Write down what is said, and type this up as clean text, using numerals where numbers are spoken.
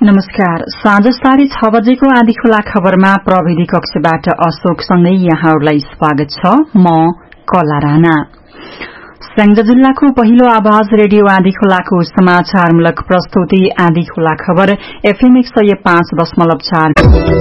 नमस्कार। साँझ 6:30 बजेको आँधी खुला खबरमा प्रविधि कक्षबाट अशोकसँगै यहाँहरूलाई स्वागत छ। म कला राणा। स्याङ्जा जिल्लाको पहिलो आवाज रेडियो आँधी खुलाको समाचारमूलक प्रस्तुति आँधी खुला खबर FM 105.4